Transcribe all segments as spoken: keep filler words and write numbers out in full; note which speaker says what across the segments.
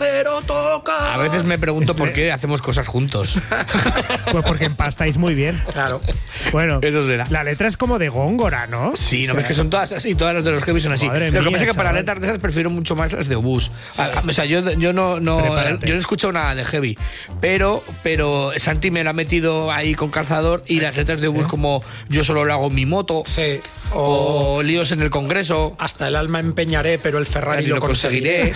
Speaker 1: Cero toca.
Speaker 2: A veces me pregunto
Speaker 3: Es
Speaker 2: por
Speaker 3: de-
Speaker 2: qué hacemos cosas juntos.
Speaker 3: Pues porque empastáis muy bien.
Speaker 1: Claro.
Speaker 3: Bueno,
Speaker 2: Eso será.
Speaker 3: la letra es como de Góngora, ¿no?
Speaker 2: Sí, no ves que son todas así, todas las de los heavy son así.
Speaker 3: Madre
Speaker 2: Lo que
Speaker 3: mía,
Speaker 2: pasa es que para
Speaker 3: chaval.
Speaker 2: letras de esas prefiero mucho más las de Obús. Ah, O sea, yo, yo no, no
Speaker 3: Prepárate.
Speaker 2: yo no he escuchado nada de heavy, pero, pero Santi me lo ha metido ahí con calzador y las letras de Obús como Yo solo lo hago en mi moto,
Speaker 1: Sí. O,
Speaker 2: o Líos en el Congreso,
Speaker 1: hasta el alma empeñaré, pero el Ferrari
Speaker 2: y
Speaker 1: lo conseguiré.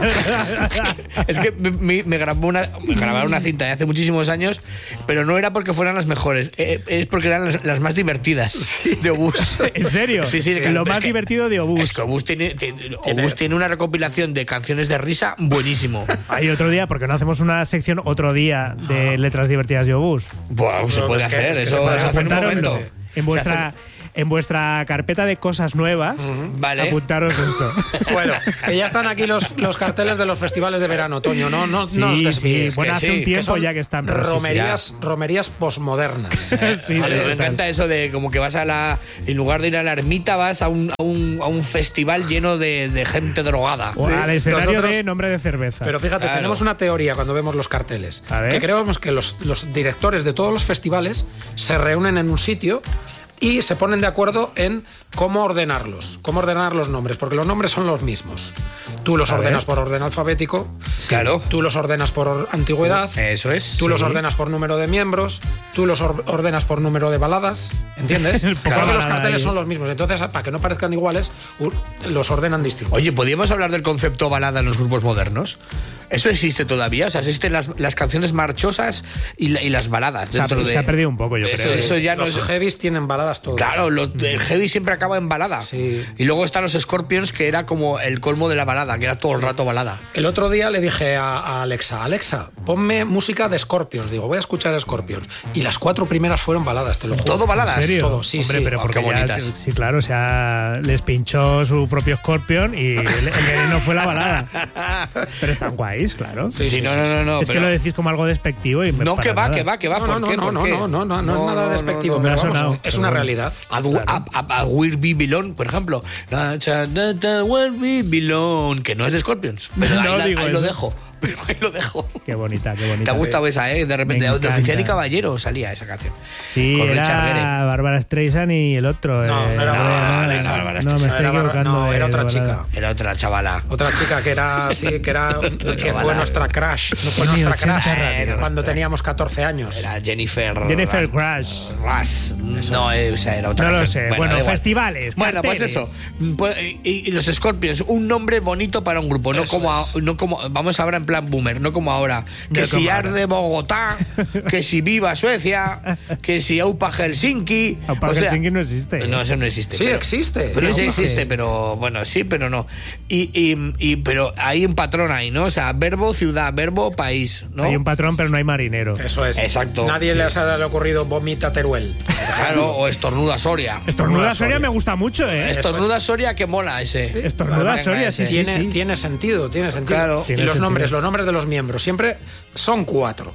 Speaker 2: Es que me, me- me grabó una, me grabaron una cinta de hace muchísimos años, pero no era porque fueran las mejores, eh, es porque eran las, las más divertidas de Obús.
Speaker 3: ¿En serio?
Speaker 2: Sí, sí,
Speaker 3: Lo
Speaker 2: es
Speaker 3: más
Speaker 2: que-
Speaker 3: divertido de Obús.
Speaker 2: Es que Obús tiene, tiene, Obús tiene una recopilación de canciones de risa buenísimo.
Speaker 3: Hay otro día, porque no hacemos una sección otro día de letras divertidas de Obús.
Speaker 2: Buah, se
Speaker 1: No,
Speaker 2: puede
Speaker 1: es que-
Speaker 2: hacer,
Speaker 1: es que
Speaker 2: eso
Speaker 1: se puede
Speaker 2: se hace en un
Speaker 3: Apuntároslo.
Speaker 2: momento.
Speaker 3: En
Speaker 2: Se
Speaker 3: vuestra,
Speaker 2: hace-
Speaker 3: en vuestra carpeta de cosas nuevas,
Speaker 2: Vale.
Speaker 3: apuntaros esto.
Speaker 1: Bueno, que ya están aquí los, los carteles de los festivales de verano, Toño. No, no,
Speaker 3: Sí,
Speaker 1: no os
Speaker 3: sí.
Speaker 1: desvíes.
Speaker 3: Bueno,
Speaker 2: que
Speaker 3: hace
Speaker 2: sí,
Speaker 3: un
Speaker 2: que
Speaker 3: tiempo
Speaker 1: son
Speaker 3: ya que están. pero sí, sí.
Speaker 1: romerías, romerías posmodernas.
Speaker 3: Sí, sí,
Speaker 2: Vale, me
Speaker 3: total.
Speaker 2: encanta eso de como que vas a la. En lugar de ir a la ermita, vas a un, a un, a un festival lleno de, de gente drogada.
Speaker 3: O al escenario
Speaker 1: Nosotros-
Speaker 3: de nombre de cerveza.
Speaker 1: Pero fíjate,
Speaker 2: Claro.
Speaker 1: tenemos una teoría cuando vemos los carteles.
Speaker 3: A ver.
Speaker 1: Que creemos que los, los directores de todos los festivales se reúnen en un sitio y se ponen de acuerdo en cómo ordenarlos, cómo ordenar los nombres, porque los nombres son los mismos. Tú los
Speaker 3: A
Speaker 1: ordenas
Speaker 3: ver.
Speaker 1: por orden alfabético,
Speaker 2: Claro.
Speaker 1: tú los ordenas por or- antigüedad,
Speaker 2: Eso es.
Speaker 1: tú los
Speaker 3: sí.
Speaker 1: ordenas por número de miembros, tú los or- ordenas por número de baladas, ¿entiendes?
Speaker 3: Un poco
Speaker 1: Porque los
Speaker 3: balada
Speaker 1: carteles
Speaker 3: ahí.
Speaker 1: son los mismos, entonces para que no parezcan iguales, u- los ordenan distintos.
Speaker 2: Oye, ¿podríamos hablar del concepto balada en los grupos modernos? ¿Eso existe todavía? O sea, existen las, las canciones marchosas y, la- y las baladas.
Speaker 3: se, ha,
Speaker 2: dentro de-
Speaker 3: se ha perdido un poco, yo
Speaker 2: Eso-
Speaker 3: creo. ¿eh?
Speaker 2: eso ya no
Speaker 1: los
Speaker 2: es-
Speaker 1: heavies tienen baladas todos.
Speaker 2: Claro, lo- el heavy siempre acaba en balada.
Speaker 1: Sí.
Speaker 2: Y luego están los Scorpions, que era como el colmo de la balada, que era todo el rato balada.
Speaker 1: El otro día le dije a, a Alexa, Alexa, ponme música de Scorpions. Digo, voy a escuchar Scorpions. Y las cuatro primeras fueron baladas, te lo juro.
Speaker 2: ¿Todo baladas?
Speaker 3: ¿En serio?
Speaker 1: Todo, sí,
Speaker 3: Hombre,
Speaker 1: sí.
Speaker 3: pero
Speaker 2: Oh,
Speaker 3: porque
Speaker 2: qué
Speaker 3: ya-
Speaker 2: bonitas.
Speaker 3: sí, claro, o sea, les pinchó su propio Scorpion y el, el veneno fue la balada. Pero están guays, claro.
Speaker 1: Sí,
Speaker 2: Sí,
Speaker 1: sí,
Speaker 2: no,
Speaker 1: sí,
Speaker 2: no,
Speaker 1: sí.
Speaker 2: no, no.
Speaker 3: es que
Speaker 2: pero-
Speaker 3: lo decís como algo despectivo y me
Speaker 2: No, que
Speaker 3: para
Speaker 2: va,
Speaker 3: nada.
Speaker 2: que va, que va.
Speaker 1: No,
Speaker 2: ¿Por
Speaker 1: no,
Speaker 2: qué?
Speaker 1: no,
Speaker 2: ¿Por
Speaker 1: no,
Speaker 2: qué?
Speaker 1: no, no, no, no es nada despectivo.
Speaker 2: no,
Speaker 3: Me ha
Speaker 1: pero vamos,
Speaker 3: sonado,
Speaker 1: es
Speaker 3: pero
Speaker 1: una
Speaker 3: bueno.
Speaker 1: realidad.
Speaker 2: A, a, a, a Where We Belong, por ejemplo. La cha- da- da- Where We Belong, que no es de Scorpions. Pero
Speaker 3: No
Speaker 2: ahí, la-
Speaker 3: digo
Speaker 2: ahí lo
Speaker 3: eso.
Speaker 2: dejo. Pero ahí lo dejo.
Speaker 3: Qué bonita, qué
Speaker 2: ¿Te
Speaker 3: bonita.
Speaker 2: ha gustado esa, eh? De repente,
Speaker 3: Me
Speaker 2: de Oficial y
Speaker 3: encanta.
Speaker 2: Caballero salía esa canción.
Speaker 3: Sí,
Speaker 2: Con Richard
Speaker 3: era
Speaker 2: Gere.
Speaker 3: Bárbara Streisand y el otro.
Speaker 1: No,
Speaker 3: eh,
Speaker 1: no era
Speaker 3: no,
Speaker 1: Bárbara
Speaker 3: no,
Speaker 1: Streisand.
Speaker 3: no,
Speaker 2: Bárbara
Speaker 3: no, me
Speaker 2: Streisand.
Speaker 3: estoy
Speaker 1: Era Bárbara-
Speaker 3: equivocando.
Speaker 1: no,
Speaker 3: de-
Speaker 1: era
Speaker 3: de
Speaker 1: otra
Speaker 3: balada.
Speaker 1: chica.
Speaker 2: Era otra chavala.
Speaker 1: Otra chica que era así, que era que
Speaker 2: chavala.
Speaker 1: fue nuestra crush, no fue
Speaker 3: En mi
Speaker 1: nuestra
Speaker 3: ochenta
Speaker 1: crush
Speaker 2: era
Speaker 1: cuando
Speaker 2: nuestra-
Speaker 1: teníamos catorce años.
Speaker 2: Era Jennifer.
Speaker 3: Jennifer Crush.
Speaker 2: Rush. No, eh, o sea, era otra
Speaker 3: No lo
Speaker 2: canción.
Speaker 3: sé. Bueno,
Speaker 2: da igual.
Speaker 3: festivales,
Speaker 2: Bueno, pues
Speaker 3: carteles.
Speaker 2: eso. Pues, y, y los Scorpions, un nombre bonito para un grupo, no
Speaker 1: Eso
Speaker 2: como, a-
Speaker 1: es.
Speaker 2: no como vamos ahora en plan boomer, no como ahora. Que
Speaker 3: No
Speaker 2: si
Speaker 3: como ahora.
Speaker 2: arde Bogotá, que si viva Suecia, que si aupa Helsinki.
Speaker 3: Aupa
Speaker 2: o sea,
Speaker 3: Helsinki no existe.
Speaker 2: No, eso no existe.
Speaker 1: Sí,
Speaker 2: pero-
Speaker 1: existe.
Speaker 2: Pero
Speaker 3: Sí,
Speaker 2: sí,
Speaker 3: sí,
Speaker 2: existe,
Speaker 3: sí.
Speaker 2: pero bueno, sí, pero no. Y, y, y- pero hay un patrón ahí, ¿no? O sea, verbo ciudad, verbo país, ¿no?
Speaker 3: Hay un patrón, pero no hay marinero.
Speaker 1: Eso es.
Speaker 2: Exacto.
Speaker 1: Nadie
Speaker 2: Sí.
Speaker 1: les ha ocurrido vomita Teruel.
Speaker 2: Claro, o estornuda Soria.
Speaker 3: Estornuda
Speaker 1: Soria.
Speaker 3: Soria me gusta mucho, ¿eh?
Speaker 2: Estornuda Soria que mola ese.
Speaker 1: Sí.
Speaker 3: Estornuda
Speaker 2: Venga,
Speaker 3: Soria, sí,
Speaker 2: ese.
Speaker 3: sí,
Speaker 1: Tiene,
Speaker 3: sí.
Speaker 1: tiene sentido, tiene sentido.
Speaker 2: Claro.
Speaker 1: Y
Speaker 3: Tiene
Speaker 1: los
Speaker 3: sentido.
Speaker 1: nombres, los nombres de los miembros, siempre son cuatro.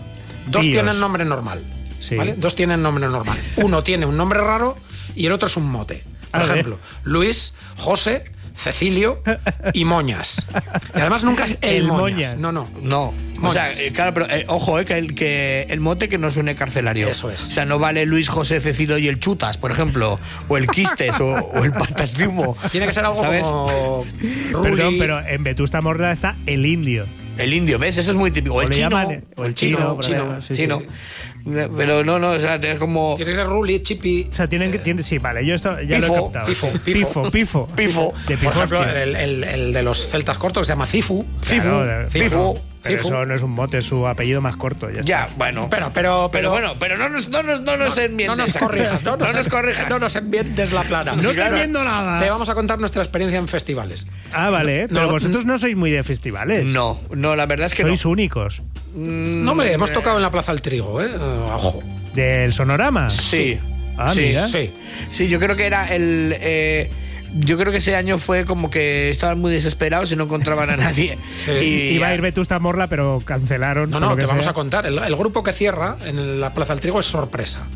Speaker 1: Dos
Speaker 3: Tíos.
Speaker 1: tienen nombre normal.
Speaker 3: Sí.
Speaker 1: ¿vale? Dos tienen nombre normal. Uno tiene un nombre raro y el otro es un mote. Por
Speaker 3: A ver.
Speaker 1: ejemplo, Luis, José, Cecilio y Moñas. Y además nunca es el,
Speaker 3: El
Speaker 1: Moñas.
Speaker 3: Moñas.
Speaker 1: No, no.
Speaker 2: No, o
Speaker 1: Moñas.
Speaker 2: sea, eh, claro, pero eh, ojo, eh, que, el, que el mote que no suene carcelario.
Speaker 1: Eso es.
Speaker 2: O sea, no vale Luis José Cecilio y el Chutas, por ejemplo, o el Quistes, o, o el Patas de Humo.
Speaker 1: Tiene que ser algo
Speaker 2: ¿Sabes?
Speaker 1: como
Speaker 3: Perdón,
Speaker 1: Ruli.
Speaker 3: pero en Vetusta Morla está el indio.
Speaker 2: El indio, ¿ves? Eso es muy típico. O
Speaker 3: O
Speaker 2: el
Speaker 3: le
Speaker 2: chino.
Speaker 3: llaman-
Speaker 2: o el chino.
Speaker 3: por
Speaker 2: chino,
Speaker 3: ejemplo, sí, sí,
Speaker 2: chino.
Speaker 3: sí.
Speaker 2: Pero no, no, o sea, es como.
Speaker 1: Tiene que ser Ruli, Chipi.
Speaker 3: O sea, tienen que. Tienen, sí, vale, yo esto ya lo
Speaker 2: Pifo,
Speaker 3: he captado.
Speaker 1: pifo,
Speaker 3: Sí.
Speaker 1: pifo.
Speaker 3: pifo. Pifo.
Speaker 2: Pifo.
Speaker 3: De
Speaker 1: Por ejemplo,
Speaker 3: Pifostia.
Speaker 1: el, el- el de los celtas cortos que se llama Cifu.
Speaker 2: Cifu.
Speaker 3: Claro, de-
Speaker 2: Cifu.
Speaker 3: Pero
Speaker 1: Cifu.
Speaker 3: eso no es un mote, es su apellido más corto. Ya,
Speaker 2: Ya,
Speaker 3: está.
Speaker 2: bueno.
Speaker 1: Pero, pero,
Speaker 2: Pero bueno, pero no nos, no nos, no nos enmiendes.
Speaker 1: no nos corrijas, no nos,
Speaker 2: No nos corrijas.
Speaker 1: no nos enmiendes la plana.
Speaker 3: No te
Speaker 2: Claro.
Speaker 3: entiendo nada.
Speaker 1: Te vamos a contar nuestra experiencia en festivales.
Speaker 3: Ah, vale, pero
Speaker 1: no,
Speaker 3: vosotros no sois muy de festivales.
Speaker 2: No, no, la verdad es que
Speaker 3: Sois
Speaker 2: no.
Speaker 3: únicos.
Speaker 1: No, hombre, hemos tocado en la Plaza del Trigo, ¿eh? Uh, ojo.
Speaker 3: ¿Del Sonorama?
Speaker 2: Sí.
Speaker 3: Ah,
Speaker 2: sí,
Speaker 3: mira.
Speaker 1: Sí.
Speaker 2: Sí, yo creo que era el. eh, yo creo que ese año fue como que estaban muy desesperados y no encontraban a nadie.
Speaker 1: Sí.
Speaker 2: Y
Speaker 3: Iba a
Speaker 2: ya-
Speaker 3: ir Vetusta Morla, pero cancelaron.
Speaker 1: No,
Speaker 3: por
Speaker 1: no,
Speaker 3: lo
Speaker 1: te
Speaker 3: que
Speaker 1: vamos
Speaker 3: sea.
Speaker 1: a contar. El, el grupo que cierra en la Plaza del Trigo es Sorpresa.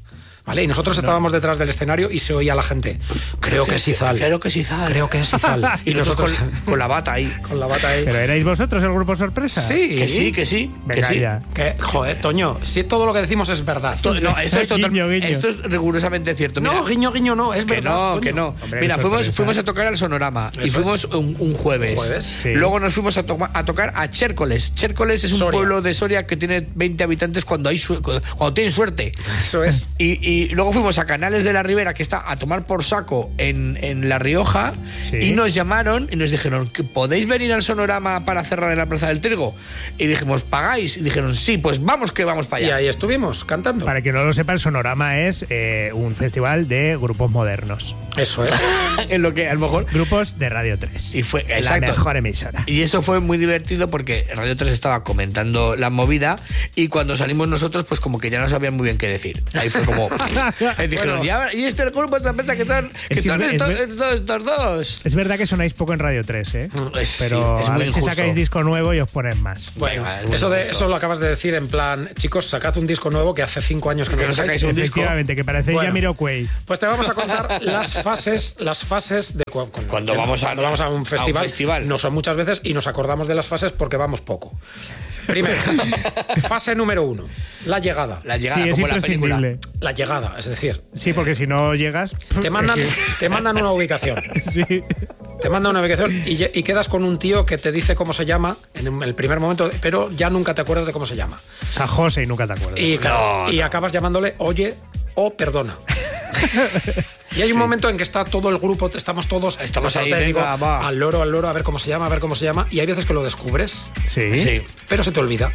Speaker 1: ¿vale? Y nosotros estábamos detrás del escenario y se oía a la gente. Creo que es Izal.
Speaker 2: Creo que es Izal.
Speaker 1: Creo que es Izal.
Speaker 2: Y, y nosotros con, con la bata ahí.
Speaker 1: Con la bata ahí.
Speaker 3: ¿Pero erais vosotros el grupo sorpresa?
Speaker 1: Sí.
Speaker 2: Que sí, que sí.
Speaker 3: Venga,
Speaker 2: que sí.
Speaker 3: ya.
Speaker 1: Que, joder, Toño, si todo lo que decimos es verdad.
Speaker 2: Todo, no, esto es, total,
Speaker 3: Guiño, guiño.
Speaker 2: esto es rigurosamente cierto. Mira,
Speaker 1: no, guiño, guiño, no, es
Speaker 2: que
Speaker 1: verdad.
Speaker 2: no,
Speaker 1: Toño.
Speaker 2: que no.
Speaker 3: Hombre,
Speaker 2: Mira, fuimos,
Speaker 3: sorpresa.
Speaker 2: fuimos a tocar al Sonorama y
Speaker 1: Eso
Speaker 2: fuimos
Speaker 1: es.
Speaker 2: un, un jueves.
Speaker 1: ¿Jueves?
Speaker 3: Sí.
Speaker 2: Luego nos fuimos a, to a tocar a Chércoles. Chércoles es un
Speaker 1: Soria.
Speaker 2: pueblo de Soria que tiene veinte habitantes cuando hay su cuando tienen suerte.
Speaker 1: Eso es.
Speaker 2: Y, y luego fuimos a Canales de la Ribera, que está a tomar por saco en, en La Rioja,
Speaker 3: Sí.
Speaker 2: y nos llamaron y nos dijeron, ¿podéis venir al Sonorama para cerrar en la Plaza del Trigo? Y dijimos, ¿pagáis? Y dijeron, sí, pues vamos que vamos para
Speaker 1: Y
Speaker 2: allá.
Speaker 1: ahí estuvimos, cantando.
Speaker 3: Para quien no lo sepa, el Sonorama es eh, un festival de grupos modernos.
Speaker 1: Eso es.
Speaker 2: En lo que a lo mejor...
Speaker 3: Grupos de Radio tres.
Speaker 2: Y fue,
Speaker 3: la
Speaker 2: exacto.
Speaker 3: mejor emisora.
Speaker 2: Y eso fue muy divertido porque Radio tres estaba comentando la movida y cuando salimos nosotros, pues como que ya no sabían muy bien qué decir. Ahí fue como... eh, dijeron,
Speaker 1: Bueno.
Speaker 2: ¿y, ahora, y este el grupo esta peta que están, que
Speaker 3: Es que
Speaker 2: son
Speaker 3: es-
Speaker 2: estos,
Speaker 3: es-
Speaker 2: estos, estos dos?
Speaker 3: Es verdad que sonáis poco en Radio tres, ¿eh?
Speaker 2: Es-
Speaker 3: Pero
Speaker 2: sí, es
Speaker 3: a
Speaker 2: muy
Speaker 3: ver si
Speaker 2: injusto.
Speaker 3: sacáis disco nuevo y os ponen más.
Speaker 1: Bueno,
Speaker 2: Venga, es muy
Speaker 1: eso, de,
Speaker 2: justo.
Speaker 1: eso lo acabas de decir en plan, chicos, sacad un disco nuevo que hace cinco años que,
Speaker 2: Que
Speaker 1: no
Speaker 2: no
Speaker 1: sacáis.
Speaker 2: sacáis un disco.
Speaker 3: Efectivamente, que parecéis
Speaker 1: Bueno.
Speaker 3: Jamiroquai.
Speaker 1: Pues te vamos a contar las fases, las fases de cu- cuando,
Speaker 2: Cuando vamos a-
Speaker 1: cuando vamos a un festival.
Speaker 2: festival.
Speaker 1: No son muchas veces y nos acordamos de las fases porque vamos poco. Primero, fase número uno, la llegada.
Speaker 2: La llegada,
Speaker 3: Sí, es
Speaker 2: como la película.
Speaker 3: imprescindible.
Speaker 1: La llegada, es decir,
Speaker 3: Sí, porque si no llegas.
Speaker 1: te mandan, te mandan una ubicación.
Speaker 3: Sí.
Speaker 1: Te mandan una ubicación y, lle- y quedas con un tío que te dice cómo se llama en el primer momento, pero ya nunca te acuerdas de cómo se llama.
Speaker 3: O sea, José y nunca te acuerdas.
Speaker 1: Y, claro,
Speaker 2: No,
Speaker 1: y
Speaker 2: no.
Speaker 1: acabas llamándole oye o perdona. Y hay un momento en que está todo el grupo, estamos todos
Speaker 2: Estamos ahí,
Speaker 1: estratégico,
Speaker 2: venga, va.
Speaker 1: al loro, al loro, a ver cómo se llama, a ver cómo se llama. Y hay veces que lo descubres,
Speaker 3: Sí.
Speaker 2: Sí.
Speaker 1: pero se te olvida.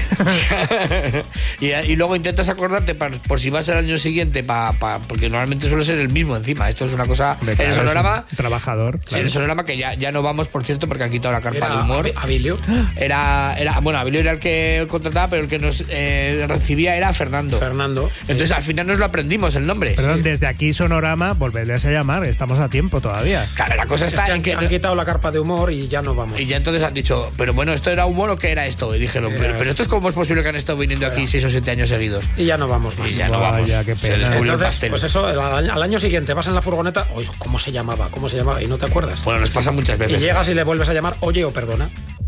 Speaker 2: y, y luego intentas acordarte pa- por si vas el año siguiente, pa, pa- porque normalmente suele ser el mismo encima. Esto es una cosa...
Speaker 3: Hombre,
Speaker 2: en
Speaker 3: claro,
Speaker 2: el
Speaker 3: es un
Speaker 2: Sonorama...
Speaker 3: Trabajador.
Speaker 2: Sí, en
Speaker 3: claro.
Speaker 2: el Sonorama, que ya, ya no vamos, por cierto, porque han quitado la carpa
Speaker 1: Era
Speaker 2: de humor.
Speaker 1: Abi- Abilio.
Speaker 2: Era, era, bueno, Abilio era el que contrataba, pero el que nos eh, recibía era Fernando.
Speaker 1: Fernando.
Speaker 2: Entonces al final nos lo aprendimos el nombre.
Speaker 3: Perdón, desde aquí Sonorama, volverles a llamar. Estamos a tiempo todavía.
Speaker 2: Claro, la cosa
Speaker 1: Es
Speaker 2: está
Speaker 1: que
Speaker 2: en
Speaker 1: han,
Speaker 2: que...
Speaker 1: han quitado la carpa de humor y ya no vamos.
Speaker 2: Y ya entonces han dicho, pero bueno, ¿esto era humor o qué era esto? Y dijeron, pero, pero esto es cómo es posible que han estado viniendo aquí seis o siete años seguidos.
Speaker 1: Y ya no vamos más.
Speaker 2: Y ya no
Speaker 3: Vaya,
Speaker 2: vamos.
Speaker 3: qué
Speaker 2: Se
Speaker 3: pena.
Speaker 2: descubrió el
Speaker 1: Entonces,
Speaker 2: pastel.
Speaker 1: pues eso, al año, al año siguiente vas en la furgoneta, oye, ¿cómo se llamaba? ¿Cómo se llamaba? Y no te acuerdas.
Speaker 2: Bueno, nos pasa muchas
Speaker 1: Y
Speaker 2: veces.
Speaker 1: llegas y le vuelves a llamar oye o perdona.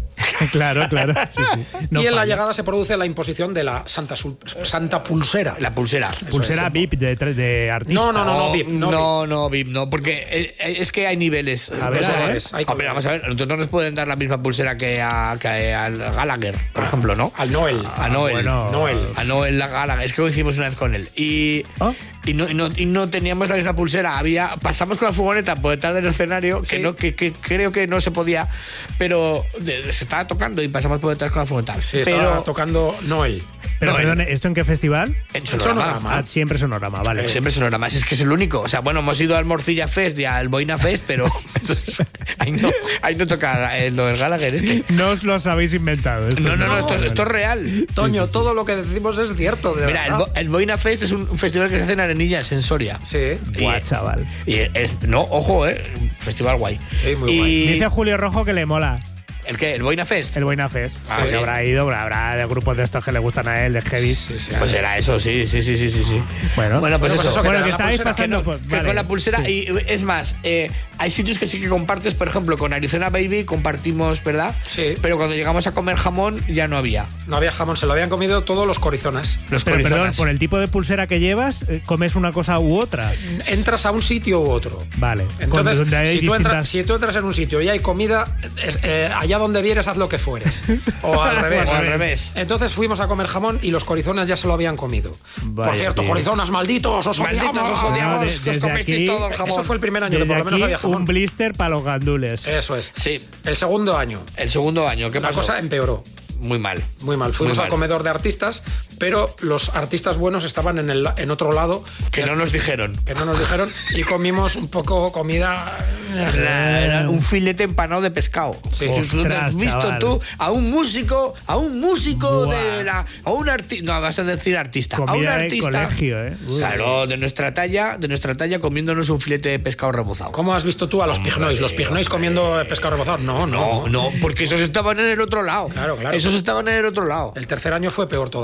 Speaker 3: Claro, claro. Sí, sí. No
Speaker 1: y en la
Speaker 3: falla.
Speaker 1: llegada se produce la imposición de la Santa, Sul- Santa Pulsera.
Speaker 2: La pulsera.
Speaker 3: Pulsera
Speaker 1: es.
Speaker 3: V I P de, tre- de artista.
Speaker 1: No, no, no, no, VIP, no,
Speaker 2: no, no, VIP, no, porque eh, es que hay niveles.
Speaker 3: A ver,
Speaker 2: Pues,
Speaker 3: a ver.
Speaker 1: colores, hay
Speaker 2: a ver,
Speaker 1: colores.
Speaker 2: vamos a ver, nosotros no nos pueden dar la misma pulsera que, a, que al Gallagher, por ejemplo, ¿no?
Speaker 1: Al Noel.
Speaker 2: A Noel.
Speaker 3: bueno.
Speaker 1: Noel.
Speaker 2: A Noel Gallagher. Es que lo hicimos una vez con él. Y,
Speaker 3: ¿Ah?
Speaker 2: y, no, y, no, y no teníamos la misma pulsera. Había, pasamos con la furgoneta por detrás del escenario, que,
Speaker 1: Sí.
Speaker 2: no, que, que creo que no se podía, pero de- se estaba tocando y pasamos por detrás con la furgoneta.
Speaker 1: Sí,
Speaker 2: pero
Speaker 1: estaba tocando Noel.
Speaker 3: Pero
Speaker 2: No,
Speaker 3: perdón, ¿esto en qué festival?
Speaker 2: en
Speaker 1: Sonorama.
Speaker 2: Sonorama.
Speaker 3: Ah, siempre Sonorama, vale.
Speaker 2: Siempre Sonorama, es que es el único. O sea, bueno, hemos ido al Morcilla Fest y al Boina Fest, pero eso es- ahí, no, ahí no toca eh, lo del Gallagher este.
Speaker 3: No os los habéis inventado. esto
Speaker 2: No, no, no,
Speaker 3: es-
Speaker 2: esto, es- esto es real.
Speaker 1: Toño, todo lo que decimos es cierto, de
Speaker 2: Mira, el,
Speaker 1: verdad.
Speaker 2: Bo- el Boina Fest es un, un festival que se hace en Arenillas, en Soria.
Speaker 1: Sí.
Speaker 3: Buah,
Speaker 2: Y-
Speaker 3: chaval.
Speaker 2: Y es, no, ojo, eh, festival guay.
Speaker 1: Sí, muy
Speaker 2: y
Speaker 1: guay.
Speaker 3: Dice Julio Rojo que le mola
Speaker 2: ¿El qué? ¿El Boina Fest?
Speaker 3: el Boina Fest.
Speaker 2: Ah,
Speaker 3: Pues
Speaker 2: sí.
Speaker 3: habrá ido, habrá de grupos de estos que le gustan a él, de heavies.
Speaker 1: Sí, sí.
Speaker 2: Pues era eso, sí, sí, sí, sí, sí. sí.
Speaker 3: Bueno.
Speaker 2: bueno, pues
Speaker 1: Bueno, pues
Speaker 2: eso.
Speaker 1: eso, que
Speaker 3: Bueno,
Speaker 1: te
Speaker 3: que
Speaker 1: dan la
Speaker 3: estáis
Speaker 1: pulsera.
Speaker 2: Que,
Speaker 3: pasando.
Speaker 2: no,
Speaker 3: pues,
Speaker 2: que
Speaker 3: vale.
Speaker 2: con la pulsera,
Speaker 3: Sí.
Speaker 2: y es más, eh, hay sitios que sí que compartes, por ejemplo, con Arizona Baby compartimos, ¿verdad?
Speaker 1: Sí.
Speaker 2: Pero cuando llegamos a comer jamón ya no había.
Speaker 1: No había jamón, se lo habían comido todos los corizonas.
Speaker 2: Los
Speaker 3: Pero perdón,
Speaker 2: corizonas.
Speaker 3: por el tipo de pulsera que llevas, eh, comes una cosa u otra.
Speaker 1: Entras a un sitio u otro.
Speaker 3: Vale.
Speaker 1: Entonces,
Speaker 3: donde hay
Speaker 1: si, tú entras,
Speaker 3: distintas-
Speaker 1: si tú entras en un sitio y hay comida, es- eh, allá donde vieres haz lo que fueres. O al revés.
Speaker 2: O al revés.
Speaker 1: Entonces fuimos a comer jamón y los corizonas ya se lo habían comido.
Speaker 3: Vaya,
Speaker 1: Por cierto,
Speaker 3: tío.
Speaker 1: corizonas, malditos, os
Speaker 2: Malditos,
Speaker 1: odiamos.
Speaker 2: os odiamos,
Speaker 3: No, de-
Speaker 2: que os
Speaker 3: desde
Speaker 2: comisteis
Speaker 3: aquí-
Speaker 2: todo el jamón.
Speaker 1: Eso fue el primer año, que
Speaker 3: Desde
Speaker 1: por lo menos
Speaker 3: aquí,
Speaker 1: había jamón.
Speaker 3: un blister para los gandules.
Speaker 1: Eso es.
Speaker 2: Sí,
Speaker 1: El segundo año,
Speaker 2: el segundo año, ¿qué
Speaker 1: la
Speaker 2: pasó?
Speaker 1: cosa empeoró.
Speaker 2: Muy mal.
Speaker 1: Muy mal. Fuimos
Speaker 2: Muy
Speaker 1: al
Speaker 2: mal.
Speaker 1: comedor de artistas, pero los artistas buenos estaban en, el, en otro lado.
Speaker 2: Que no nos dijeron.
Speaker 1: Que no nos dijeron y comimos un poco comida.
Speaker 2: Era, era un filete empanado de pescado.
Speaker 1: Sí.
Speaker 2: Pues, ¿tú
Speaker 3: Ostras,
Speaker 2: has visto
Speaker 3: chaval.
Speaker 2: tú a un músico, a un músico
Speaker 3: Buah.
Speaker 2: de la, a un artista, no vas a decir artista, a un
Speaker 3: Comida de
Speaker 2: artista,
Speaker 3: colegio, ¿eh? Uy.
Speaker 2: claro, de nuestra talla, de nuestra talla comiéndonos un filete de pescado rebozado.
Speaker 1: ¿Cómo has visto tú a los
Speaker 2: Hombre,
Speaker 1: pignois? ¿Los pignois comiendo pescado rebozado? No, no.
Speaker 2: No, no, porque esos estaban en el otro lado.
Speaker 1: Claro, claro.
Speaker 2: Esos estaban en el otro lado.
Speaker 1: El tercer año fue peor todavía.
Speaker 3: O sea,
Speaker 2: El
Speaker 3: tú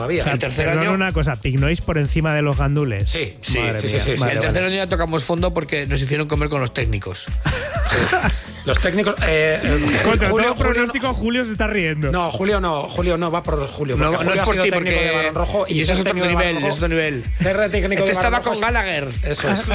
Speaker 2: tercer
Speaker 3: Perdón
Speaker 2: año...
Speaker 3: una cosa, ¿pignois por encima de los gandules?
Speaker 1: Sí,
Speaker 2: Sí,
Speaker 3: Madre
Speaker 1: sí, sí,
Speaker 3: mía.
Speaker 1: sí, sí.
Speaker 3: Vale,
Speaker 2: el
Speaker 3: vale.
Speaker 2: tercer año ya tocamos fondo porque nos hicieron comer con los técnicos.
Speaker 1: Los técnicos. Eh, eh,
Speaker 3: Contra
Speaker 1: Julio,
Speaker 3: todo
Speaker 1: Julio
Speaker 3: pronóstico, Julio se está riendo.
Speaker 1: no, Julio no, Julio no va por Julio.
Speaker 2: No,
Speaker 1: porque
Speaker 2: no
Speaker 1: Julio
Speaker 2: es por
Speaker 1: ha sido
Speaker 2: ti,
Speaker 1: técnico
Speaker 2: porque...
Speaker 1: de Barón Rojo
Speaker 2: y eso
Speaker 1: ser
Speaker 2: es otro
Speaker 1: técnico de
Speaker 2: nivel,
Speaker 1: Barón
Speaker 2: es otro nivel.
Speaker 1: Ser técnico
Speaker 2: Este
Speaker 1: de
Speaker 2: estaba
Speaker 1: Barón
Speaker 2: con
Speaker 1: Rojo es-
Speaker 2: Gallagher.
Speaker 1: Eso es.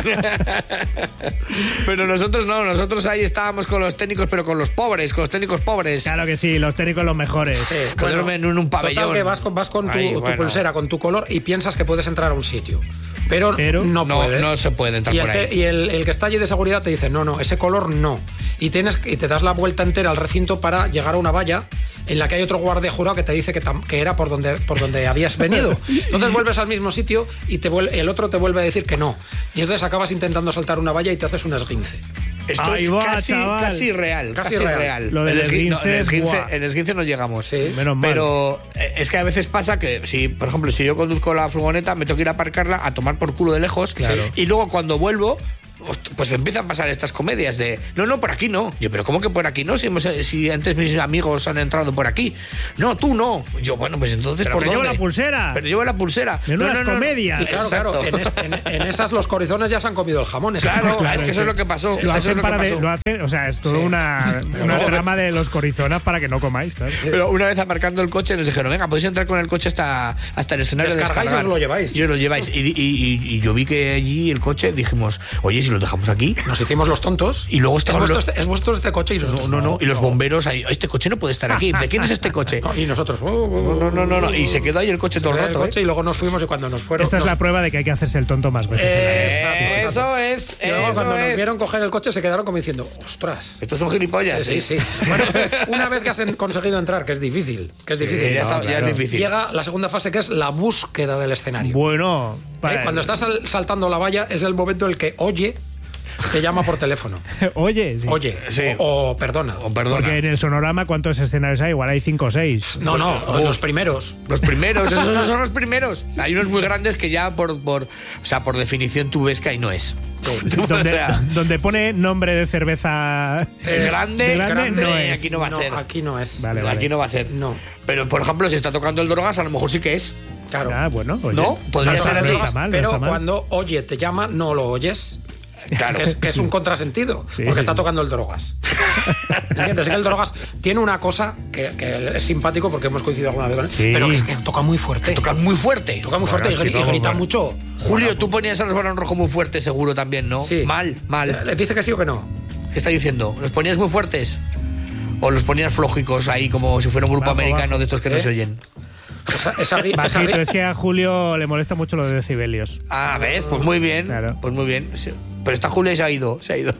Speaker 2: Pero nosotros no, nosotros ahí estábamos con los técnicos, pero con los pobres, con los técnicos pobres.
Speaker 3: Claro que sí, los técnicos los mejores.
Speaker 1: Sí,
Speaker 2: Que duermen en un pabellón.
Speaker 1: Total que vas con, vas con tu,
Speaker 2: Ay,
Speaker 1: tu
Speaker 2: bueno.
Speaker 1: pulsera, con tu color y piensas que puedes entrar a un sitio. Pero,
Speaker 3: Pero
Speaker 1: no
Speaker 2: no,
Speaker 1: puedes.
Speaker 2: no se puede entrar
Speaker 1: y el
Speaker 2: por
Speaker 1: que-
Speaker 2: ahí.
Speaker 1: Y el, el que está allí de seguridad te dice, no, no, ese color no. Y, tienes, y te das la vuelta entera al recinto para llegar a una valla en la que hay otro guardia jurado que te dice que, tam- que era por donde, por donde habías venido. Entonces vuelves al mismo sitio y te vuel- el otro te vuelve a decir que no. Y entonces acabas intentando saltar una valla y te haces un esguince.
Speaker 2: Esto
Speaker 3: Ahí
Speaker 2: es
Speaker 3: va,
Speaker 2: casi,
Speaker 3: chaval.
Speaker 2: casi real,
Speaker 1: Casi
Speaker 2: casi,
Speaker 1: real.
Speaker 2: real.
Speaker 3: Lo del
Speaker 2: El esgui- no,
Speaker 3: esguince,
Speaker 2: el esguince,
Speaker 3: buah.
Speaker 2: el esguince no llegamos.
Speaker 1: Sí.
Speaker 3: Menos mal.
Speaker 2: Pero eh, es que a veces pasa que, si, por ejemplo, si yo conduzco la furgoneta, me tengo que ir a aparcarla a tomar por culo de lejos.
Speaker 3: Claro.
Speaker 2: Y luego cuando vuelvo, host- pues empiezan a pasar estas comedias de no, no, por aquí no. Yo, pero ¿cómo que por aquí no? Si, hemos- si antes mis amigos han entrado por aquí. No, tú no. Yo, bueno, pues entonces
Speaker 3: Pero
Speaker 2: ¿por
Speaker 3: que llevo
Speaker 2: dónde?
Speaker 3: la pulsera.
Speaker 2: Pero llevo la pulsera.
Speaker 3: Menudas
Speaker 2: No, no, no, no.
Speaker 3: comedias.
Speaker 1: Y claro, claro, en,
Speaker 2: Exacto.
Speaker 1: es- en- en esas los corizones ya se han comido el jamón. Es que-
Speaker 2: Claro,
Speaker 3: Claro,
Speaker 2: es que eso es lo que pasó.
Speaker 3: Lo
Speaker 2: eso
Speaker 3: hacen
Speaker 2: es lo
Speaker 3: para
Speaker 2: que
Speaker 3: de-
Speaker 2: pasó.
Speaker 3: lo hacen, o sea, es toda
Speaker 1: Sí.
Speaker 3: una, una
Speaker 2: No,
Speaker 3: trama de los corizonas para que no comáis, claro.
Speaker 2: Pero una vez aparcando el coche nos dijeron, venga, podéis entrar con el coche hasta, hasta el escenario de
Speaker 1: Descargáis y
Speaker 2: descargar.
Speaker 1: os lo lleváis.
Speaker 2: Y os lo lleváis. Y, y- y- y yo vi que allí el coche dijimos, oye, si lo dejamos aquí.
Speaker 1: Nos hicimos los tontos.
Speaker 2: Y luego
Speaker 1: ¿Es
Speaker 2: estaban
Speaker 1: vuestro,
Speaker 2: los-
Speaker 1: este, es vuestro este coche y
Speaker 2: No,
Speaker 1: nosotros,
Speaker 2: no, no. Y los bomberos ahí, este coche no puede estar aquí. ¿De quién es este coche?
Speaker 1: No, y nosotros. oh, oh,
Speaker 2: No, no, no, no. Y se quedó ahí el coche
Speaker 1: Se
Speaker 2: todo el
Speaker 1: quedó el
Speaker 2: rato.
Speaker 1: coche
Speaker 2: ¿eh?
Speaker 1: y luego nos fuimos y cuando nos fueron.
Speaker 3: Esta es
Speaker 1: nos-
Speaker 3: la prueba de que hay que hacerse el tonto más veces. en la vida.
Speaker 1: Exacto,
Speaker 2: Eso es,
Speaker 1: Y luego
Speaker 2: eso
Speaker 1: cuando nos
Speaker 2: es.
Speaker 1: vieron coger el coche se quedaron como diciendo, ostras.
Speaker 2: Estos son gilipollas.
Speaker 1: Sí, sí. Bueno, una vez que has en- conseguido entrar, que es difícil, que es
Speaker 2: Sí,
Speaker 1: difícil,
Speaker 2: ya,
Speaker 1: ¿no?
Speaker 2: está- ya
Speaker 3: claro.
Speaker 2: es difícil.
Speaker 1: Llega la segunda fase que es la búsqueda del escenario.
Speaker 3: Bueno,
Speaker 1: ¿Eh?
Speaker 3: para-
Speaker 1: Cuando estás sal- saltando la valla es el momento en el que oye te llama por teléfono.
Speaker 3: Oye, sí.
Speaker 1: Oye,
Speaker 2: Sí.
Speaker 1: o, o perdona.
Speaker 2: Oh, perdona.
Speaker 3: Porque en el sonorama, ¿cuántos escenarios hay? Igual hay cinco o seis.
Speaker 1: No, no,
Speaker 2: Uf.
Speaker 1: los primeros.
Speaker 2: Los primeros, esos, esos son los primeros. Hay unos muy grandes que ya por, por, o sea, por definición tú ves que ahí no es. O
Speaker 3: Donde,
Speaker 2: sea,
Speaker 3: donde pone nombre de cerveza.
Speaker 2: el grande,
Speaker 3: de grande
Speaker 2: grande,
Speaker 3: no es.
Speaker 2: aquí no va a ser.
Speaker 1: Aquí no es.
Speaker 3: Vale, vale.
Speaker 2: Aquí no va a ser.
Speaker 1: No.
Speaker 2: Pero, por ejemplo, si está tocando el drogas, a lo mejor sí que es.
Speaker 1: Claro.
Speaker 3: Ah, bueno, oye.
Speaker 2: ¿No? Podría
Speaker 3: No
Speaker 2: ser
Speaker 3: está-
Speaker 2: así.
Speaker 3: no está mal, no
Speaker 1: pero
Speaker 3: está mal.
Speaker 1: cuando oye te llama, no lo oyes.
Speaker 2: Claro.
Speaker 1: Que es, que es un contrasentido,
Speaker 3: Sí,
Speaker 1: porque
Speaker 3: sí,
Speaker 1: está
Speaker 3: sí.
Speaker 1: tocando el drogas. ¿Entiendes? Es que el drogas tiene una cosa que, que es simpático porque hemos coincidido alguna vez con él,
Speaker 3: Sí.
Speaker 1: pero que es que toca muy fuerte.
Speaker 2: Toca muy fuerte.
Speaker 1: Toca muy
Speaker 3: Bueno,
Speaker 1: fuerte y gri-
Speaker 3: chico,
Speaker 1: y, grita
Speaker 3: bueno.
Speaker 1: mucho.
Speaker 2: Julio, tú ponías a los Barón Rojo muy fuertes, seguro también, ¿no?
Speaker 1: Sí.
Speaker 2: Mal, mal.
Speaker 1: ¿Le dice que sí o que no?
Speaker 2: ¿Qué está diciendo? ¿Los ponías muy fuertes? ¿O los ponías flojicos ahí, como si fuera un grupo
Speaker 3: Bajo,
Speaker 2: americano
Speaker 3: bajo.
Speaker 2: de estos que no
Speaker 1: ¿Eh?
Speaker 2: se oyen?
Speaker 1: Esa, esa, gui- esa
Speaker 3: Bajito,
Speaker 1: gui-
Speaker 3: es que a Julio le molesta mucho los decibelios.
Speaker 2: Ah, ¿ves? Pues muy bien.
Speaker 3: Claro.
Speaker 2: Pues muy bien. Sí. Pero esta Julia se ha ido, se ha ido.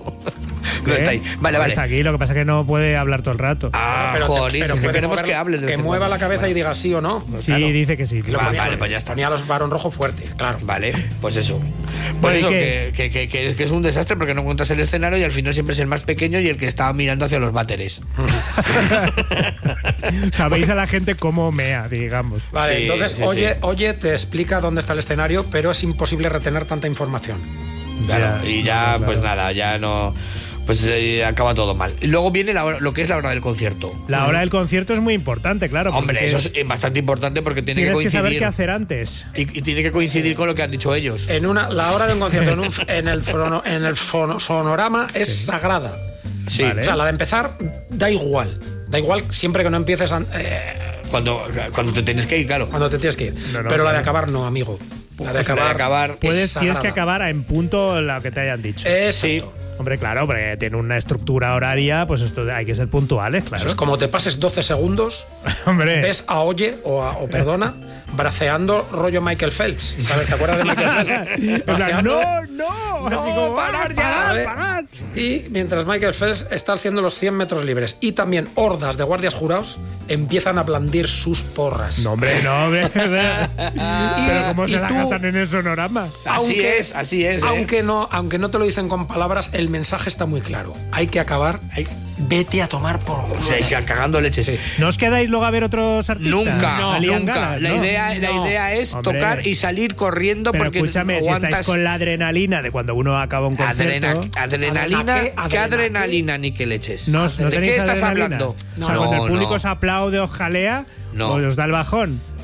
Speaker 2: No
Speaker 3: ¿Eh?
Speaker 2: está ahí. Vale, vale.
Speaker 3: Está aquí, lo que pasa es que no puede hablar todo el rato.
Speaker 2: Ah,
Speaker 1: pero te-
Speaker 2: joder,
Speaker 1: pero
Speaker 2: es que
Speaker 1: puede
Speaker 2: queremos
Speaker 1: mover-
Speaker 2: que hable. de
Speaker 1: Que
Speaker 2: vez en
Speaker 1: mueva la
Speaker 2: cuando.
Speaker 1: cabeza y diga sí o no.
Speaker 3: sí,
Speaker 2: claro.
Speaker 3: dice que sí.
Speaker 1: Y lo
Speaker 2: Va,
Speaker 1: ponía-
Speaker 2: vale, pues ya está.
Speaker 1: Ponía a los Barón Rojo fuerte, claro.
Speaker 2: Vale, pues eso. Pues
Speaker 3: Bueno, ¿y
Speaker 2: eso,
Speaker 3: qué?
Speaker 2: que, que, que, que- que es un desastre porque no encuentras el escenario y al final siempre es el más pequeño y el que está mirando hacia los váteres.
Speaker 3: Sabéis a la gente cómo mea, digamos.
Speaker 1: Vale,
Speaker 2: Sí,
Speaker 1: entonces,
Speaker 2: sí,
Speaker 1: oye,
Speaker 2: sí.
Speaker 1: oye, te explica dónde está el escenario, pero es imposible retener tanta información.
Speaker 2: Claro,
Speaker 3: Ya,
Speaker 2: y ya,
Speaker 3: claro.
Speaker 2: pues nada, ya no. Pues eh, acaba todo mal. Y luego viene la hora- lo que es la hora del concierto.
Speaker 3: La hora del concierto es muy importante, claro.
Speaker 2: Hombre,
Speaker 3: porque
Speaker 2: eso es eh, bastante importante porque tiene que
Speaker 3: tienes que
Speaker 2: coincidir.
Speaker 3: saber qué hacer antes.
Speaker 2: y, y tiene que coincidir con lo que han dicho ellos.
Speaker 1: En una, la hora de un concierto en, un- en el, fono- en el fono- sonorama es sagrada.
Speaker 2: Sí,
Speaker 3: Vale.
Speaker 1: O sea, la de empezar da igual. Da igual siempre que no empieces an- eh,
Speaker 2: cuando, cuando te tienes que ir, claro.
Speaker 1: cuando te tienes que ir.
Speaker 3: No, no,
Speaker 1: pero la de
Speaker 3: claro.
Speaker 1: acabar no, amigo. La de
Speaker 2: La de
Speaker 1: acabar.
Speaker 2: acabar,
Speaker 1: es
Speaker 3: Puedes, tienes que
Speaker 1: sagrada.
Speaker 3: acabar en punto lo que te hayan dicho.
Speaker 1: Exacto.
Speaker 3: Hombre, claro, porque tiene una estructura horaria, pues esto hay que ser puntuales, claro.
Speaker 1: Eso es como te pases doce segundos,
Speaker 3: Hombre,
Speaker 1: ves a Oye o, a- o Perdona braceando rollo Michael Phelps. ¿Sabes? ¿Te acuerdas de Michael Phelps?
Speaker 3: en plan,
Speaker 1: Braceando.
Speaker 3: no, no,
Speaker 1: No,
Speaker 3: así como,
Speaker 1: parar
Speaker 3: "Ah,
Speaker 1: ya,
Speaker 3: parar,
Speaker 1: ¿vale?".
Speaker 3: parar.
Speaker 1: Y mientras Michael Phelps está haciendo los cien metros libres y también hordas de guardias jurados empiezan a blandir sus porras.
Speaker 3: No, hombre, no, hombre. Pero ¿cómo
Speaker 1: y
Speaker 3: se la
Speaker 1: tú-
Speaker 3: gastan en el sonorama?
Speaker 2: Así es, así es, ¿eh?
Speaker 1: Aunque, no, aunque no te lo dicen con palabras, el mensaje está muy claro. Hay que acabar.
Speaker 2: Hay-
Speaker 1: Vete a tomar por culo.
Speaker 2: Sí, que cagando leches.
Speaker 1: Sí.
Speaker 3: ¿No os quedáis luego a ver otros artistas?
Speaker 2: Nunca,
Speaker 3: No, ¿Alían
Speaker 2: nunca.
Speaker 3: galas?
Speaker 2: La,
Speaker 3: No.
Speaker 2: idea, la
Speaker 1: No.
Speaker 2: idea es
Speaker 3: Hombre.
Speaker 2: tocar y salir corriendo
Speaker 3: Pero
Speaker 2: porque
Speaker 3: escúchame, si
Speaker 2: aguantas
Speaker 3: estáis con la adrenalina de cuando uno acaba un concierto...
Speaker 2: adrena, adrenalina.
Speaker 1: ¿Adrena qué?
Speaker 2: ¿Qué
Speaker 1: ¿Adrena
Speaker 2: adrenalina ni qué leches?
Speaker 3: ¿No, no
Speaker 2: ¿De
Speaker 3: tenéis
Speaker 2: qué estás
Speaker 3: adrenalina?
Speaker 2: hablando?
Speaker 3: O sea, cuando el público
Speaker 2: no.
Speaker 3: os aplaude, os jalea,
Speaker 2: No.
Speaker 3: o os da el bajón.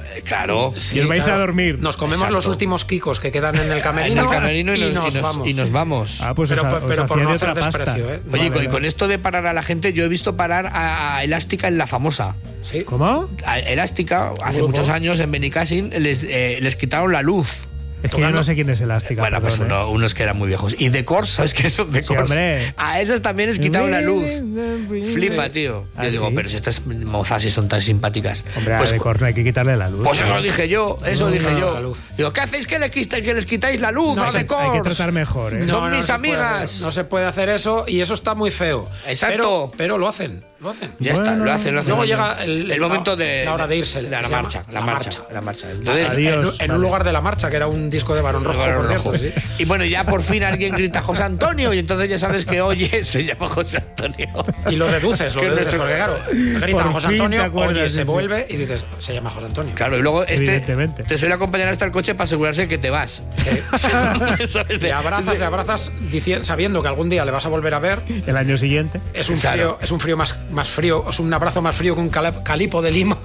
Speaker 2: Claro.
Speaker 1: Sí,
Speaker 3: y os vais
Speaker 1: claro.
Speaker 3: a dormir.
Speaker 1: Nos comemos
Speaker 2: Exacto.
Speaker 1: los últimos kikos que quedan en el camerino,
Speaker 2: En el camerino y,
Speaker 1: y,
Speaker 2: nos,
Speaker 1: nos,
Speaker 2: y nos-
Speaker 1: vamos.
Speaker 2: y nos vamos.
Speaker 3: Ah, pues
Speaker 1: pero
Speaker 3: os,
Speaker 1: pero,
Speaker 3: os
Speaker 1: pero por
Speaker 3: hacía
Speaker 1: no
Speaker 3: de
Speaker 1: hacer
Speaker 3: otra pasta.
Speaker 1: desprecio, ¿eh?
Speaker 2: Oye,
Speaker 3: Vale,
Speaker 2: con,
Speaker 3: vale.
Speaker 2: con esto de parar a la gente, yo he visto parar a, a Elástica en La Famosa.
Speaker 1: Sí.
Speaker 3: ¿Cómo?
Speaker 2: A Elástica, hace
Speaker 1: grupo.
Speaker 2: muchos años en Benicassin, les, eh, les quitaron la luz.
Speaker 3: Es que yo no sé quién es Elástica.
Speaker 2: Bueno, pues
Speaker 3: perdón, ¿eh?
Speaker 2: uno- unos que eran muy viejos. Y de Cors, ¿sabes qué son de
Speaker 3: Sí,
Speaker 2: Cors?
Speaker 3: hombre.
Speaker 2: A esas también les quitaron la luz. Flipa, tío.
Speaker 3: ¿Ah,
Speaker 2: Yo digo,
Speaker 3: sí?
Speaker 2: pero si estas mozas sí son tan simpáticas.
Speaker 3: Hombre,
Speaker 2: pues,
Speaker 3: a De Cors no hay que quitarle la luz.
Speaker 2: pues eso dije yo, eso
Speaker 1: No,
Speaker 2: dije
Speaker 1: no,
Speaker 2: yo.
Speaker 1: la luz.
Speaker 2: Digo, ¿qué hacéis que, le quita- que les quitáis la luz
Speaker 1: No,
Speaker 2: a
Speaker 1: se-
Speaker 2: de
Speaker 3: hay que
Speaker 2: Cors?
Speaker 3: tratar mejor, ¿eh?
Speaker 2: Son mis
Speaker 1: se
Speaker 2: amigas.
Speaker 1: puede- no se puede hacer eso y eso está muy feo.
Speaker 2: Exacto.
Speaker 1: Pero, pero lo hacen, lo hacen.
Speaker 2: Ya está,
Speaker 3: Bueno,
Speaker 2: lo hacen, lo hacen.
Speaker 1: luego llega el-
Speaker 2: el momento de
Speaker 1: la hora de irse,
Speaker 2: de la
Speaker 1: se llama
Speaker 2: marcha, la
Speaker 1: la
Speaker 2: marcha,
Speaker 1: marcha.
Speaker 2: la marcha. Entonces,
Speaker 3: Adiós.
Speaker 1: En, un- en
Speaker 3: vale.
Speaker 1: un lugar de La Marcha, que era un disco de Barón Rojo,
Speaker 2: Barón
Speaker 1: por cierto,
Speaker 2: Rojo.
Speaker 1: sí.
Speaker 2: Y bueno, ya por fin alguien grita José Antonio y entonces ya sabes que oye, se llama José Antonio.
Speaker 1: Y lo deduces, lo
Speaker 2: Que
Speaker 1: deduces,
Speaker 2: nuestro-
Speaker 1: porque claro, gritan
Speaker 3: Por
Speaker 1: José
Speaker 3: fin te
Speaker 1: Antonio,
Speaker 3: acuerdas,
Speaker 1: oye,
Speaker 3: sí,
Speaker 1: se
Speaker 3: sí.
Speaker 1: vuelve y dices, se llama José Antonio.
Speaker 2: Claro, y luego este
Speaker 3: Evidentemente.
Speaker 2: te suele acompañar hasta el coche para asegurarse que te vas. ¿Sabes?
Speaker 1: Le abrazas, le abrazas dici- sabiendo que algún día le vas a volver a ver.
Speaker 3: El año siguiente.
Speaker 1: Es un
Speaker 2: Claro.
Speaker 1: frío, es un frío más, más frío, es un abrazo más frío que un cala- calipo de Lima.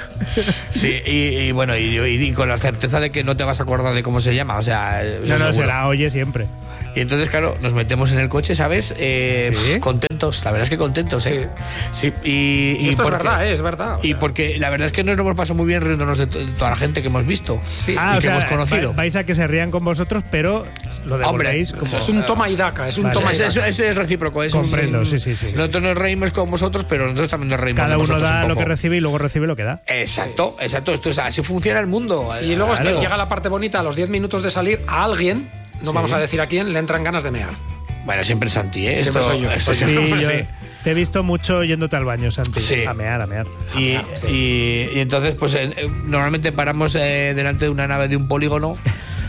Speaker 2: Sí, y, y bueno, y, y- y con la certeza de que no te vas a acordar de cómo se llama, o sea, eso
Speaker 3: No, no,
Speaker 2: seguro.
Speaker 3: será oye siempre.
Speaker 2: Y entonces, claro, nos metemos en el coche, ¿sabes? Eh,
Speaker 3: Sí.
Speaker 2: Contentos, la verdad es que contentos, ¿eh? Sí. y,
Speaker 1: Y esto
Speaker 2: porque-
Speaker 1: es verdad, ¿eh? Es verdad. o
Speaker 2: Y
Speaker 1: sea,
Speaker 2: porque la verdad es que nos lo hemos pasado muy bien riéndonos de, to- de toda la gente que hemos visto
Speaker 1: sí.
Speaker 3: Ah,
Speaker 2: y
Speaker 3: o
Speaker 2: que
Speaker 3: sea,
Speaker 2: hemos conocido.
Speaker 3: va- vais a que se rían con vosotros, pero lo
Speaker 2: Hombre,
Speaker 3: devolvéis como...
Speaker 1: es un toma y daca, es un
Speaker 3: Vale.
Speaker 1: toma y
Speaker 2: Ese,
Speaker 1: daca.
Speaker 2: ese- ese es recíproco. Es un-
Speaker 3: Comprendo, sí, sí, sí.
Speaker 2: Nosotros nos reímos con vosotros, pero nosotros también nos reímos
Speaker 3: Cada
Speaker 2: de
Speaker 3: uno
Speaker 2: vosotros
Speaker 3: da
Speaker 2: un
Speaker 3: lo
Speaker 2: poco.
Speaker 3: que recibe y luego recibe lo que da.
Speaker 2: Exacto, exacto. Esto es, así funciona el mundo.
Speaker 1: Y luego esto-
Speaker 2: Claro.
Speaker 1: llega la parte bonita, a los diez minutos de salir, a alguien, no
Speaker 3: Sí.
Speaker 1: vamos a decir a quién, le entran ganas de mear.
Speaker 2: Bueno, siempre Santi, ¿eh?
Speaker 1: Siempre
Speaker 2: Esto-
Speaker 1: soy yo,
Speaker 2: esto
Speaker 1: soy yo.
Speaker 3: Sí,
Speaker 2: siempre-
Speaker 3: yo
Speaker 2: sí.
Speaker 3: te he visto mucho yéndote al baño, Santi.
Speaker 2: Sí.
Speaker 3: A mear, a mear.
Speaker 2: Y,
Speaker 1: Ah, sí.
Speaker 2: y- y entonces, pues eh, eh, normalmente paramos eh, delante de una nave de un polígono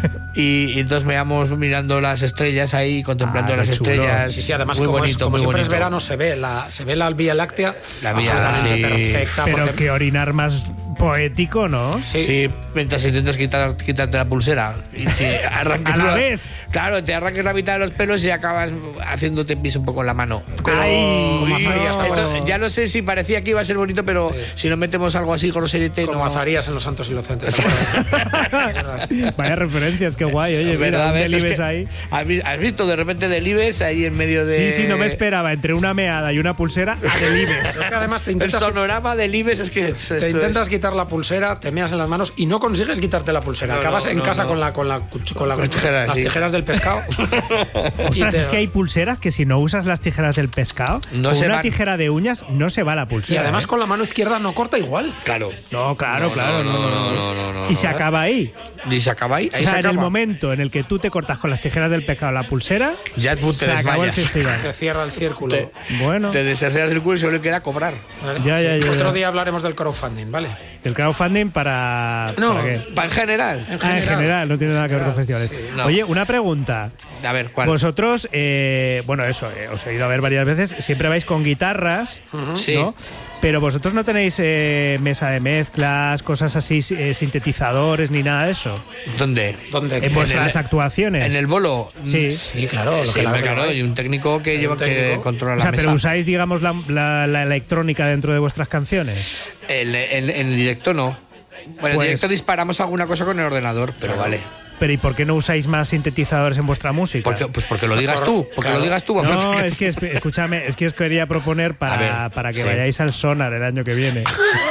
Speaker 2: y, y entonces veamos mirando las estrellas ahí, contemplando
Speaker 3: Ah,
Speaker 2: las
Speaker 3: qué chulo.
Speaker 2: estrellas.
Speaker 1: Sí, sí, además
Speaker 2: muy
Speaker 1: como,
Speaker 2: bonito,
Speaker 1: es, como
Speaker 2: muy
Speaker 1: siempre
Speaker 2: bonito.
Speaker 1: es verano, se ve la, se ve la Vía Láctea.
Speaker 2: La Vía,
Speaker 1: absolutamente
Speaker 2: sí.
Speaker 1: perfecta.
Speaker 3: Pero
Speaker 1: porque-
Speaker 3: que orinar más poético, ¿no?
Speaker 1: sí.
Speaker 2: Sí, mientras intentas quitar, quitarte la pulsera y te arranques
Speaker 3: A la vez.
Speaker 2: Claro, te arranques la mitad de los pelos y acabas haciéndote pis un poco en la mano. Pero
Speaker 3: Ay,
Speaker 1: como
Speaker 2: Uy,
Speaker 1: Azarías,
Speaker 2: esto-
Speaker 1: bueno.
Speaker 2: ya no sé si parecía que iba a ser bonito, pero
Speaker 1: Sí.
Speaker 2: si nos metemos algo así groserite,
Speaker 1: Como
Speaker 2: no.
Speaker 1: Azarías en Los Santos Inocentes. ¿te acuerdas?
Speaker 3: Vaya referencias, qué guay. Oye, mira,
Speaker 2: ¿Verdad?
Speaker 3: un
Speaker 2: ¿Ves? Es
Speaker 3: Delibes
Speaker 2: que
Speaker 3: ahí.
Speaker 2: ¿has vi- ¿Has visto de repente Delibes ahí en medio de.
Speaker 3: Sí, sí, no me esperaba entre una meada y una pulsera a Delibes.
Speaker 1: Es que además te
Speaker 2: El
Speaker 1: intentas,
Speaker 2: sonorama de Delibes es que. es-
Speaker 1: te
Speaker 2: esto
Speaker 1: intentas
Speaker 2: es-
Speaker 1: quitar la pulsera, te meas en las manos y no consigues quitarte la pulsera.
Speaker 2: No,
Speaker 1: Acabas
Speaker 2: no,
Speaker 1: en
Speaker 2: no,
Speaker 1: casa
Speaker 2: no.
Speaker 1: con la con la cuch- con la-
Speaker 2: Con las tijeras,
Speaker 1: las
Speaker 2: sí.
Speaker 1: tijeras del pescado. Y
Speaker 3: Ostras,
Speaker 1: te-
Speaker 3: es que hay pulseras que si no usas las tijeras del pescado,
Speaker 2: No
Speaker 3: con
Speaker 2: se
Speaker 3: una
Speaker 2: van.
Speaker 3: tijera de uñas no se va la
Speaker 1: y
Speaker 3: pulsera.
Speaker 1: además
Speaker 3: ¿eh?
Speaker 1: con la mano izquierda no corta igual.
Speaker 2: Claro.
Speaker 3: No, claro,
Speaker 2: No,
Speaker 3: claro.
Speaker 2: no,
Speaker 3: no, no,
Speaker 2: no,
Speaker 3: no.
Speaker 2: no, no, no,
Speaker 3: Y se
Speaker 2: no.
Speaker 3: acaba ahí.
Speaker 2: Y se acaba ahí. Ahí
Speaker 3: O sea,
Speaker 2: se
Speaker 3: en el
Speaker 2: acaba.
Speaker 3: momento en el que tú te cortas con las tijeras del pescado la pulsera,
Speaker 2: Ya tú te
Speaker 3: se acabó el
Speaker 2: desmayas.
Speaker 3: festival.
Speaker 1: Te cierra el círculo.
Speaker 2: Te-
Speaker 3: Bueno,
Speaker 2: Te deseas el culo y solo le queda cobrar.
Speaker 1: ¿Vale?
Speaker 3: Ya, ya, ya,
Speaker 1: Otro
Speaker 3: ya.
Speaker 1: día hablaremos del crowdfunding, ¿vale?
Speaker 3: el crowdfunding para.
Speaker 1: No,
Speaker 3: ¿para qué?
Speaker 2: Pa- en general.
Speaker 3: Ah, en general, no tiene nada que ver con festivales.
Speaker 2: no.
Speaker 3: Oye, una pregunta.
Speaker 2: A ver, ¿cuál?
Speaker 3: Vosotros, eh, bueno, eso, eh, os he ido a ver varias veces, siempre vais con guitarras,
Speaker 2: Sí.
Speaker 3: ¿no? Pero vosotros no tenéis eh, mesa de mezclas, cosas así, eh, sintetizadores ni nada de eso.
Speaker 2: ¿Dónde?
Speaker 1: ¿Dónde?
Speaker 3: En vuestras
Speaker 2: el-
Speaker 3: actuaciones.
Speaker 2: En el bolo.
Speaker 3: Sí.
Speaker 1: Sí, claro. Lo
Speaker 2: Sí,
Speaker 1: que la-
Speaker 2: hombre,
Speaker 1: lo que
Speaker 2: claro,
Speaker 1: hay.
Speaker 2: y un técnico que
Speaker 1: Hay
Speaker 2: lleva
Speaker 1: un
Speaker 2: que
Speaker 1: técnico.
Speaker 2: controla
Speaker 3: O
Speaker 2: la
Speaker 3: sea,
Speaker 2: mesa.
Speaker 3: pero usáis, digamos, la, la- la electrónica dentro de vuestras canciones.
Speaker 2: En, en- en el directo no. Bueno, en
Speaker 3: Pues-
Speaker 2: directo disparamos alguna cosa con el ordenador, pero vale.
Speaker 3: Pero ¿y por qué no usáis más sintetizadores en vuestra música?
Speaker 2: Porque, pues porque lo digas
Speaker 1: por-
Speaker 2: tú, porque
Speaker 1: claro.
Speaker 2: lo digas tú. Vamos
Speaker 3: No,
Speaker 2: a-
Speaker 3: es que, esp- escúchame, es que os quería proponer para,
Speaker 2: A ver,
Speaker 3: para que
Speaker 2: sí.
Speaker 3: vayáis al Sonar el año que viene.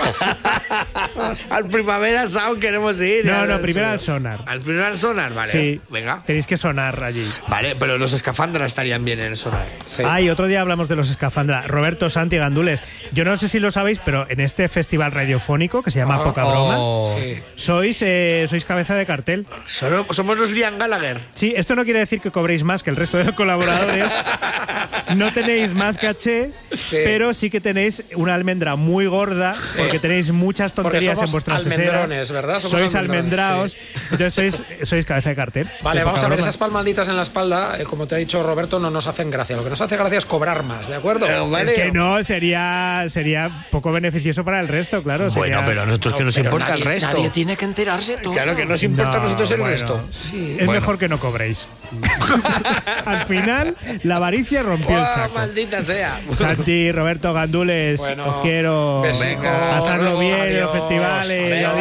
Speaker 2: Al Primavera Sound queremos ir.
Speaker 3: No,
Speaker 2: al-
Speaker 3: no, primero al Sonar.
Speaker 2: Al primer sonar, vale.
Speaker 3: Sí,
Speaker 2: Venga.
Speaker 3: tenéis que sonar allí.
Speaker 2: Vale, pero los escafandras estarían bien en el sonar.
Speaker 1: Sí.
Speaker 3: Ah, y otro día hablamos de los escafandra. Roberto, Santi, Gandules. Yo no sé si lo sabéis, pero en este festival radiofónico que se llama
Speaker 1: Ah,
Speaker 3: Poca Broma,
Speaker 2: Oh.
Speaker 1: Sí.
Speaker 3: sois, eh, sois cabeza de cartel.
Speaker 2: Solo- somos los Liam Gallagher.
Speaker 3: Sí, esto no quiere decir que cobréis más que el resto de los colaboradores. No tenéis más caché,
Speaker 1: Sí.
Speaker 3: pero sí que tenéis una almendra muy gorda, porque tenéis muchas
Speaker 1: Porque
Speaker 3: tonterías
Speaker 1: somos
Speaker 3: en vuestras
Speaker 1: almendrones,
Speaker 3: seseras.
Speaker 1: ¿verdad? Somos
Speaker 3: Sois
Speaker 1: almendrones,
Speaker 3: almendraos, entonces sois, sois cabeza de cartel.
Speaker 1: Vale,
Speaker 3: De
Speaker 1: vamos
Speaker 3: Poca
Speaker 1: a ver,
Speaker 3: Broma.
Speaker 1: esas palmaditas en la espalda, eh, como te ha dicho Roberto, no nos hacen gracia. Lo que nos hace gracia es cobrar más, ¿de acuerdo?
Speaker 2: Pero vale.
Speaker 3: Es que no, sería, sería poco beneficioso para el resto, claro.
Speaker 2: Bueno,
Speaker 3: sería-
Speaker 2: pero a nosotros que nos
Speaker 1: Pero
Speaker 2: importa
Speaker 1: nadie,
Speaker 2: el resto.
Speaker 1: Nadie tiene que enterarse todo.
Speaker 2: Claro que nos importa a
Speaker 3: No,
Speaker 2: nosotros el
Speaker 3: bueno.
Speaker 2: resto.
Speaker 1: Sí.
Speaker 3: Es
Speaker 2: Bueno.
Speaker 3: mejor que no cobréis. Al final, la avaricia rompió el
Speaker 2: ¡Oh,
Speaker 3: saco.
Speaker 2: maldita sea!
Speaker 3: Santi, Roberto, Gandules,
Speaker 1: Bueno,
Speaker 3: os quiero
Speaker 1: besico.
Speaker 3: pasarlo bien en los
Speaker 1: Adiós.
Speaker 3: festivales.
Speaker 1: Adiós.